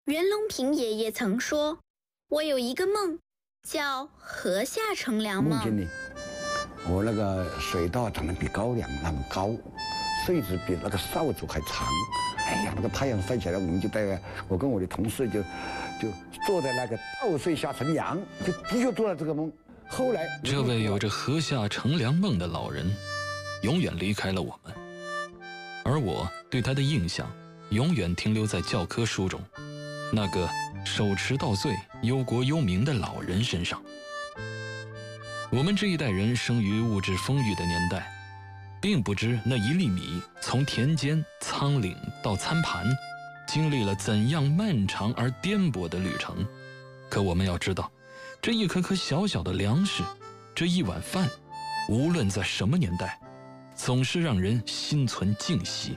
袁隆平爷爷曾说：“我有一个梦，叫河下乘凉梦。” 梦见呢，我那个水稻长得比高粱那么高，穗子比那个扫帚还长。哎呀，那个太阳晒起来，我跟我的同事就坐在那个稻穗下乘凉，就做了这个梦。后来， 这位有着河下乘凉梦的老人，永远离开了我们，而我对他的印象永远停留在教科书中那个手持稻穗、忧国忧民的老人身上。我们这一代人生于物质丰裕的年代，并不知那一粒米从田间、仓廪到餐盘，经历了怎样漫长而颠簸的旅程。可我们要知道，这一颗颗小小的粮食，这一碗饭，无论在什么年代，总是让人心存敬惜。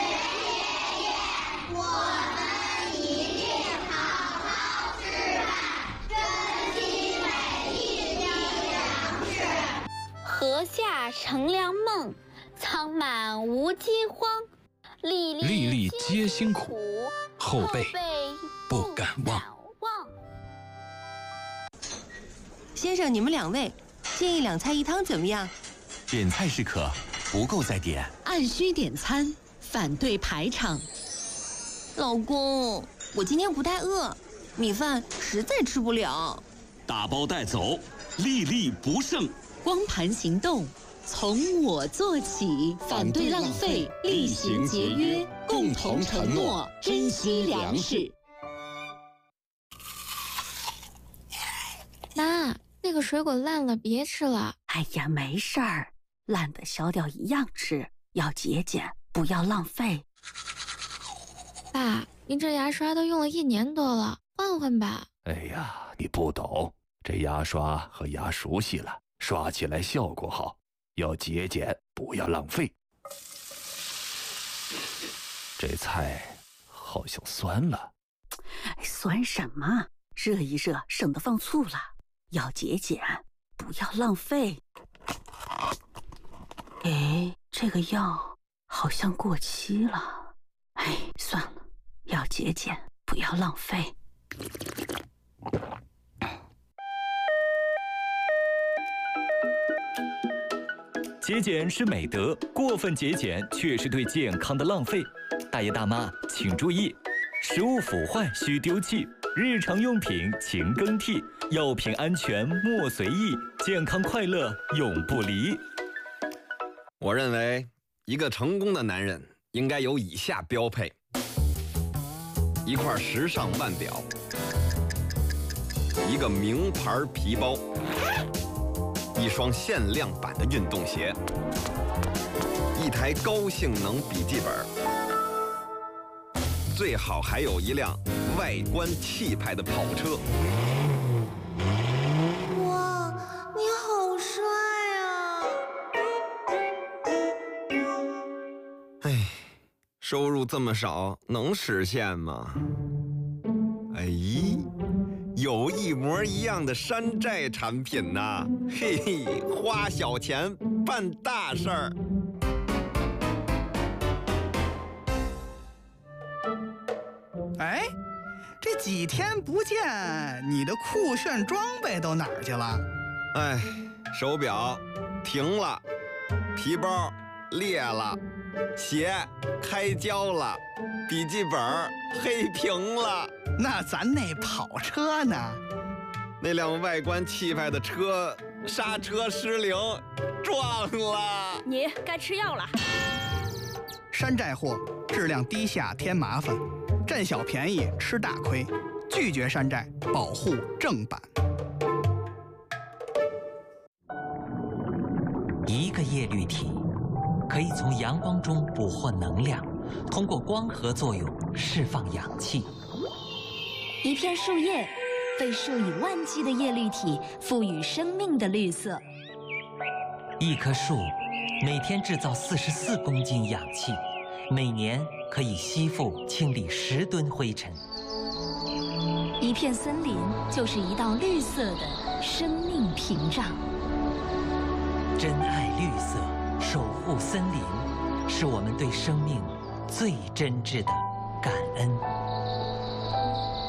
河下乘凉梦，仓满无饥荒，粒粒皆辛苦，后辈不敢忘。 先生，你们两位，建议2菜1汤怎么样？ 点菜是可，不够再点。 按需点餐，反对排场。 老公，我今天不太饿，米饭实在吃不了。 打包带走，粒粒不剩。 光盘行动，从我做起，反对浪费，厉行节约，共同承诺珍惜粮食。 妈，那个水果烂了，别吃了。 哎呀，没事儿，烂的削掉一样吃，要节俭，不要浪费。 爸，您这牙刷都用了1年多了，换换吧。 哎呀，你不懂，这牙刷和牙熟悉了，刷起来效果好，要节俭，不要浪费。这菜好像酸了。 酸什么？热一热，省得放醋了。要节俭，不要浪费。哎，这个药好像过期了。哎，算了，要节俭，不要浪费。 节俭是美德，过分节俭却是对健康的浪费。大爷大妈请注意，食物腐坏需丢弃，日常用品勤更替，药品安全莫随意，健康快乐永不离。 我认为一个成功的男人应该有以下标配：一块时尚腕表，一个名牌皮包，一双限量版的运动鞋，一台高性能笔记本，最好还有一辆外观气派的跑车。 哇，你好帅啊！ 哎，收入这么少，能实现吗？哎，有一模一样的山寨产品呐！嘿嘿，花小钱办大事儿。 哎，这几天不见，你的酷炫装备都哪儿去了？ 哎，手表停了，皮包裂了，鞋开胶了，笔记本黑屏了。 那咱那跑车呢？ 那辆外观气派的车刹车失灵，撞了。 你该吃药了。 山寨货，质量低下添麻烦，占小便宜吃大亏，拒绝山寨，保护正版。 一个叶绿体可以从阳光中捕获能量，通过光合作用释放氧气。 一片树叶被数以万计的叶绿体赋予生命的绿色。 一棵树每天制造44公斤氧气，每年可以吸附清理10吨灰尘。 一片森林就是一道绿色的生命屏障。 珍爱绿色，守护森林，是我们对生命最真挚的感恩。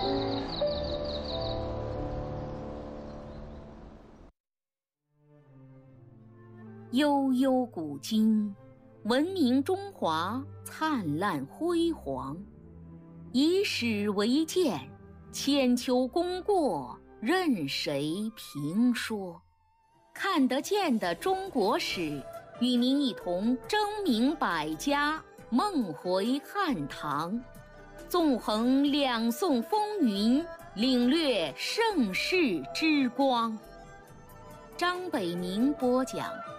悠悠古今，文明中华灿烂辉煌。以史为鉴，千秋功过任谁评说。看得见的中国史，与您一同争鸣百家，梦回汉唐，纵横两宋风云，领略盛世之光。张北宁播讲。